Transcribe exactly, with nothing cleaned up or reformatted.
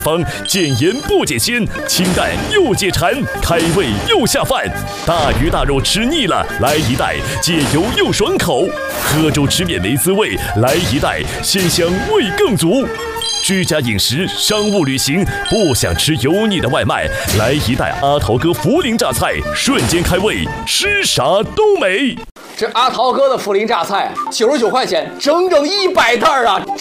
方减盐不减鲜，清淡又解馋，开胃又下饭。大鱼大肉吃腻了，来一袋解油又爽口。喝粥吃面没滋味，来一袋鲜香味更足。居家饮食、商务旅行，不想吃油腻的外卖，来一袋阿桃哥涪陵榨菜，瞬间开胃，吃啥都美。 这阿桃哥的涪陵榨菜九十九块钱，整整一百袋啊！